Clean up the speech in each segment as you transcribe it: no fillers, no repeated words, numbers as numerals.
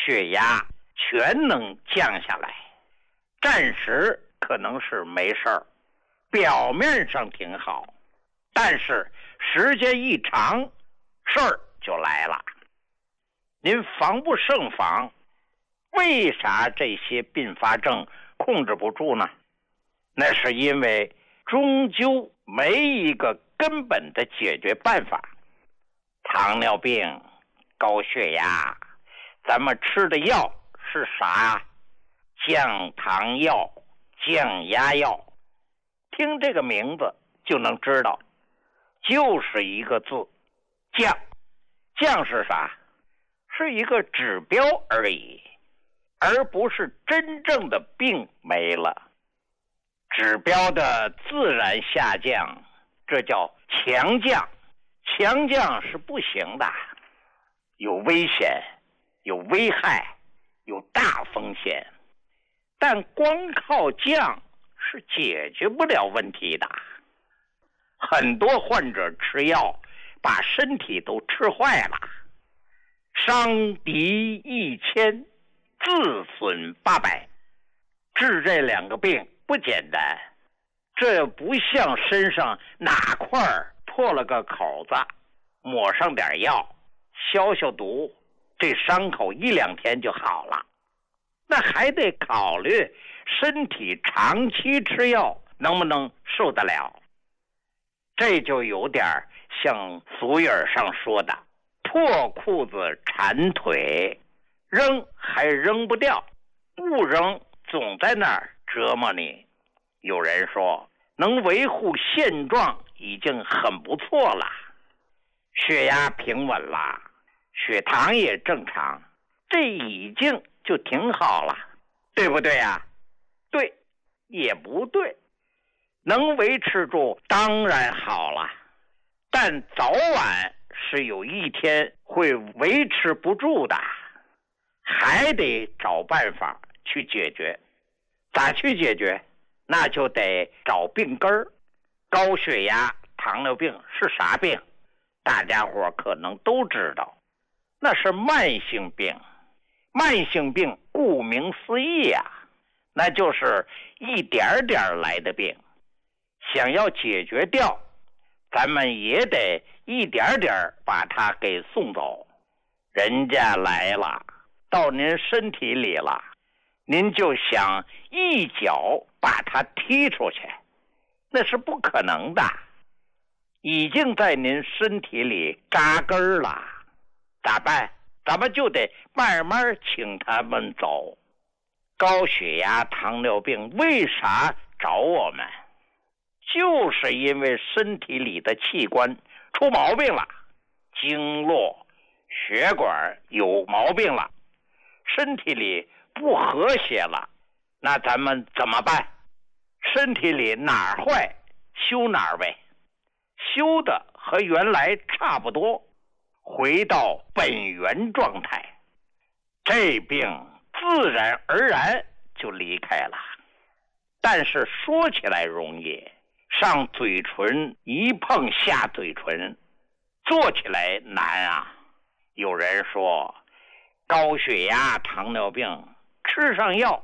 血压全能降下来。暂时可能是没事儿，表面上挺好，但是时间一长，事儿就来了。您防不胜防，为啥这些并发症控制不住呢？那是因为终究没一个根本的解决办法。糖尿病、高血压，咱们吃的药是啥？降糖药、降压药，听这个名字就能知道，就是一个字，降。降是啥？是一个指标而已，而不是真正的病没了。指标的自然下降，这叫强降。强降是不行的，有危险，有危害，有大风险。但光靠降是解决不了问题的。很多患者吃药把身体都吃坏了，伤敌1000，自损800。治这2个病不简单，这不像身上哪块破了个口子，抹上点药消消毒，这伤口1、2天就好了。那还得考虑身体长期吃药能不能受得了。这就有点像俗语上说的破裤子缠腿，扔还扔不掉，不扔总在那儿折磨你。有人说能维护现状已经很不错了，血压平稳了，血糖也正常，这已经就挺好了，对不对呀？对，也不对。能维持住当然好了，但早晚是有一天会维持不住的，还得找办法去解决。咋去解决？那就得找病根儿。高血压、糖尿病是啥病？大家伙可能都知道，那是慢性病。慢性病顾名思义啊，那就是一点点来的病。想要解决掉，咱们也得一点点把它给送走。人家来了，到您身体里了，您就想一脚把它踢出去，那是不可能的。已经在您身体里扎根了，咋办？咱们就得慢慢请他们走。高血压、糖尿病为啥找我们？就是因为身体里的器官出毛病了，经络、血管有毛病了，身体里不和谐了。那咱们怎么办？身体里哪儿坏修哪儿呗，修的和原来差不多，回到本源状态，这病自然而然就离开了。但是说起来容易，上嘴唇一碰下嘴唇，做起来难啊。有人说高血压、糖尿病吃上药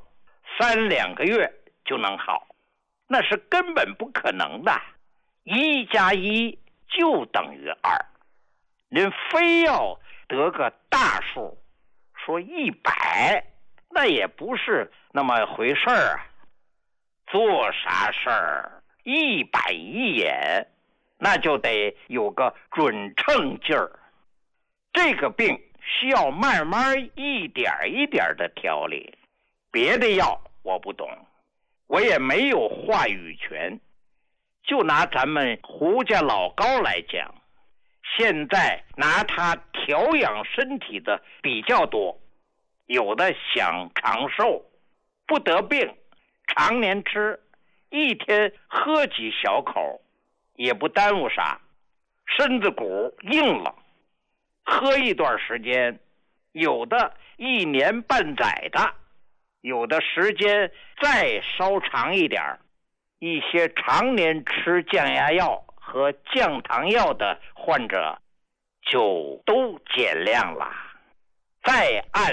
3、2个月就能好，那是根本不可能的。1加1就等于2，您非要得个大数，说100，那也不是那么回事儿啊。做啥事儿一板一眼，那就得有个准称劲儿。这个病需要慢慢一点一点的调理，别的药我不懂，我也没有话语权。就拿咱们胡家老高来讲，现在拿它调养身体的比较多，有的想长寿，不得病，常年吃，一天喝几小口，也不耽误啥，身子骨硬了，喝一段时间，有的1年半载的，有的时间再稍长一点。一些常年吃降压药和降糖药的患者就都减量了。再按